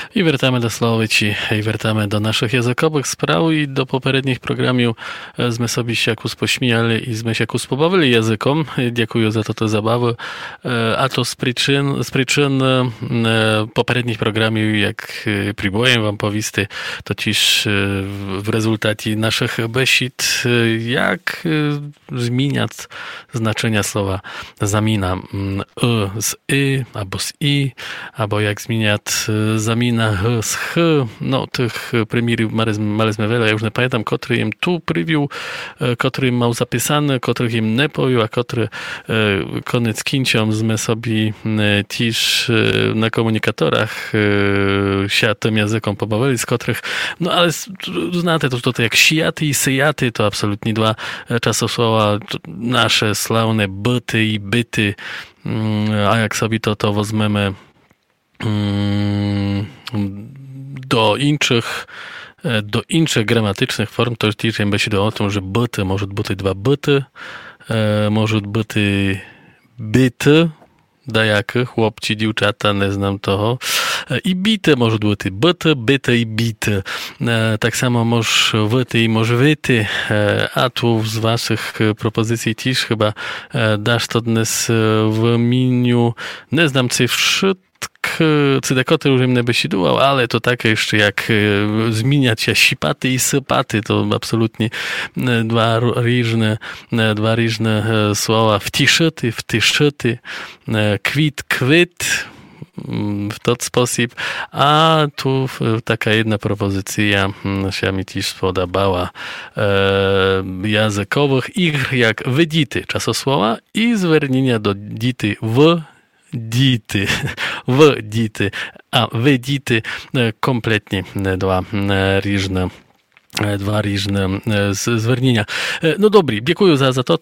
I wracamy do Slowici, i wracamy do naszych językowych spraw i do poprzednich programów sme sobie się jakoś pośmiali i sme się jakoś pobawili językom. Dziękuję za to zabawę. A to z przyczyn poprzednich programów, jak próbuję wam powiedzieć, to też w rezultacie naszych besied, jak zmieniać znaczenia słowa zamina z albo z i, albo jak zmieniać zamina z ch. No, tych premierów malezme wiele. Ja już nie pamiętam, który im tu przywiół, który im miał zapisane, których im nie pojął, a który koniec kinciom sme sobie też na komunikatorach się tym językom pobawili, z których, no ale znacie to jak sijaty i syjaty, to absolutnie dwa czasosłowa nasze sławne byty i byty, a jak sobie to wezmemy do innych gramatycznych form, to też będzie o tym, że byty może być dwa byty, może być byty, dajakie, chłopci, dziewczata, nie znam toho. I bite może być byty i bity. Tak samo może wyty i może wyty. A tu z waszych propozycji też chyba dasz to dnes w imieniu, nie znam cydekoty już im nie besidłował, ale to takie jeszcze jak zmieniać się sipaty i sypaty, to absolutnie dwa różne słowa. Wtiszyty, kwit, w ten sposób. A tu taka jedna propozycja się mi też spodobała językowych, ich jak wydity czasosłowa i zwiernienia do dity w dity, a wydity kompletnie dwa różne zwiernienia. No dobry, dziękuję za to.